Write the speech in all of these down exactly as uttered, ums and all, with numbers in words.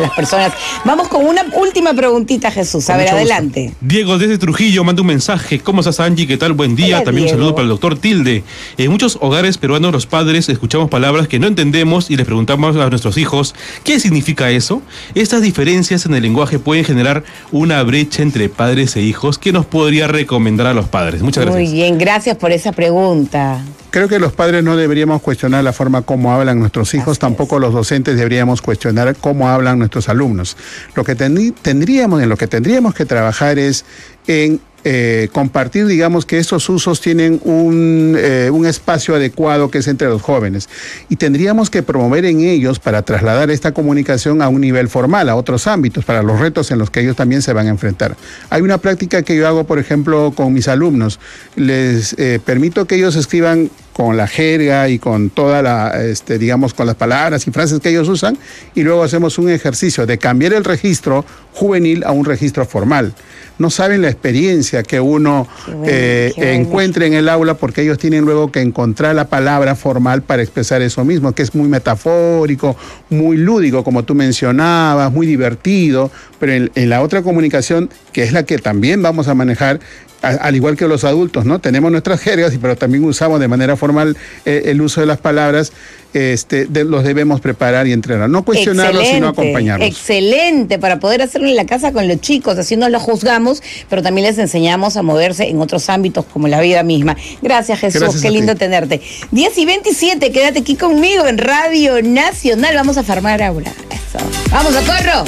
las personas. Vamos con una última preguntita, Jesús. A Con ver, mucho adelante. gusto. Diego, desde Trujillo, manda un mensaje. ¿Cómo estás, Angie? ¿Qué tal? Buen día. Hola, También Diego. un saludo para el doctor Tilde. En muchos hogares peruanos, los padres escuchamos palabras que no entendemos y les preguntamos a nuestros hijos, ¿qué significa eso? Estas diferencias en el lenguaje pueden generar una brecha entre padres e hijos. ¿Qué nos podría recomendar a los padres? Muchas gracias. Muy bien, gracias por esa pregunta. Creo que los padres no deberíamos cuestionar la forma como hablan nuestros hijos, Así tampoco es. los docentes deberíamos cuestionar cómo hablan nuestros alumnos. Lo que ten- tendríamos, en lo que tendríamos que trabajar es en eh, compartir, digamos, que estos usos tienen un, eh, un espacio adecuado que es entre los jóvenes. Y tendríamos que promover en ellos para trasladar esta comunicación a un nivel formal, a otros ámbitos, para los retos en los que ellos también se van a enfrentar. Hay una práctica que yo hago, por ejemplo, con mis alumnos. Les eh, permito que ellos escriban con la jerga y con toda la, este, digamos, con las palabras y frases que ellos usan, y luego hacemos un ejercicio de cambiar el registro juvenil a un registro formal. No saben la experiencia que uno Qué bueno, eh, qué bueno. encuentre en el aula, porque ellos tienen luego que encontrar la palabra formal para expresar eso mismo, que es muy metafórico, muy lúdico, como tú mencionabas, muy divertido, pero en, en la otra comunicación, que es la que también vamos a manejar, a- al igual que los adultos, ¿no? Tenemos nuestras jergas, pero también usamos de manera formal eh, el uso de las palabras, este, de- los debemos preparar y entrenar. No cuestionarlos, sino acompañarlos. Excelente, para poder hacerlo en la casa con los chicos, así no los juzgamos, pero también les enseñamos a moverse en otros ámbitos como la vida misma. Gracias, Jesús, Gracias qué a ti. lindo tenerte. diez y veintisiete, quédate aquí conmigo en Radio Nacional. Vamos a farmar ahora. Eso. ¡Vamos, socorro!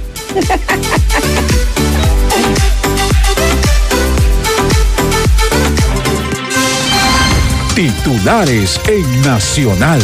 Titulares en Nacional.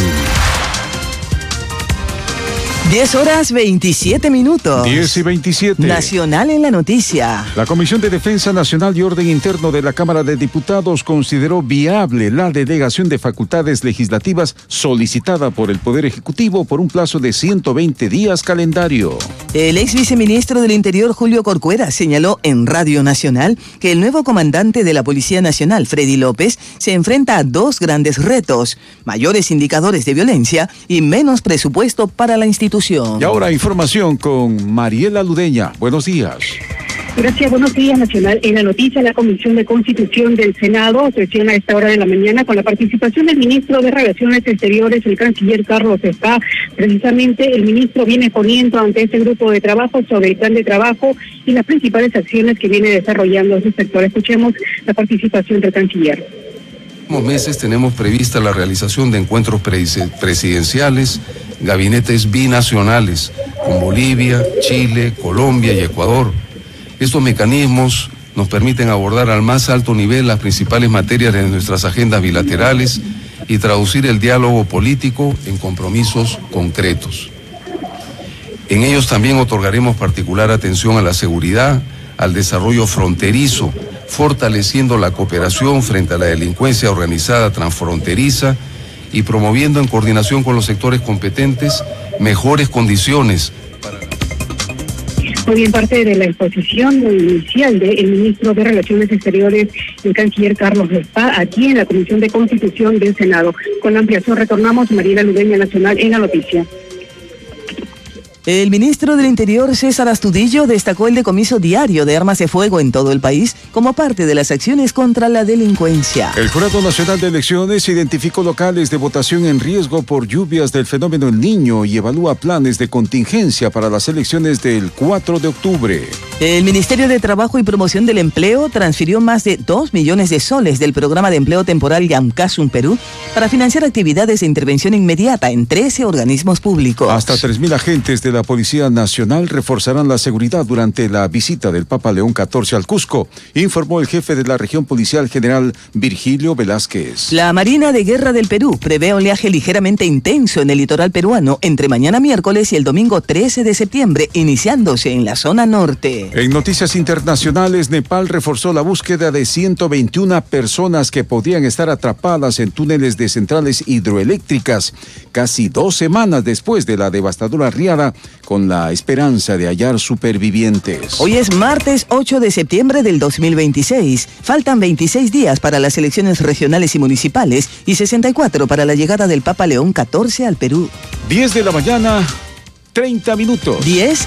diez horas veintisiete minutos. diez y veintisiete. Nacional en la noticia. La Comisión de Defensa Nacional y Orden Interno de la Cámara de Diputados consideró viable la delegación de facultades legislativas solicitada por el Poder Ejecutivo por un plazo de ciento veinte días calendario. El ex viceministro del Interior, Julio Corcuera, señaló en Radio Nacional que el nuevo comandante de la Policía Nacional, Freddy López, se enfrenta a dos grandes retos: mayores indicadores de violencia y menos presupuesto para la institución. Y ahora información con Mariela Ludeña. Buenos días. Gracias, buenos días, Nacional. En la noticia, la Comisión de Constitución del Senado sesiona a esta hora de la mañana con la participación del ministro de Relaciones Exteriores, el canciller Carlos Espa. Precisamente el ministro viene poniendo ante este grupo de trabajo sobre el plan de trabajo y las principales acciones que viene desarrollando ese sector. Escuchemos la participación del canciller. En los meses tenemos prevista la realización de encuentros presidenciales, gabinetes binacionales con Bolivia, Chile, Colombia y Ecuador. Estos mecanismos nos permiten abordar al más alto nivel las principales materias de nuestras agendas bilaterales y traducir el diálogo político en compromisos concretos. En ellos también otorgaremos particular atención a la seguridad, al desarrollo fronterizo, fortaleciendo la cooperación frente a la delincuencia organizada transfronteriza y promoviendo en coordinación con los sectores competentes mejores condiciones para... Muy bien, parte de la exposición inicial del ministro de Relaciones Exteriores, el canciller Carlos Espa, aquí en la Comisión de Constitución del Senado. Con la ampliación retornamos, Mariela Ludeña, Nacional en la noticia. El ministro del Interior, César Astudillo, destacó el decomiso diario de armas de fuego en todo el país como parte de las acciones contra la delincuencia. El Jurado Nacional de Elecciones identificó locales de votación en riesgo por lluvias del fenómeno El Niño y evalúa planes de contingencia para las elecciones del cuatro de octubre. El Ministerio de Trabajo y Promoción del Empleo transfirió más de dos millones de soles del programa de empleo temporal Yamkasun Perú para financiar actividades de intervención inmediata en trece organismos públicos. Hasta tres mil agentes de la Policía Nacional reforzarán la seguridad durante la visita del Papa León catorce al Cusco, informó el jefe de la región policial general Virgilio Velázquez. La Marina de Guerra del Perú prevé oleaje ligeramente intenso en el litoral peruano entre mañana miércoles y el domingo trece de septiembre, iniciándose en la zona norte. En noticias internacionales, Nepal reforzó la búsqueda de ciento veintiuna personas que podrían estar atrapadas en túneles de centrales hidroeléctricas, casi dos semanas después de la devastadora riada, con la esperanza de hallar supervivientes. Hoy es martes ocho de septiembre del dos mil veintiséis. Faltan veintiséis días para las elecciones regionales y municipales y sesenta y cuatro para la llegada del Papa León catorce al Perú. diez de la mañana, treinta minutos. diez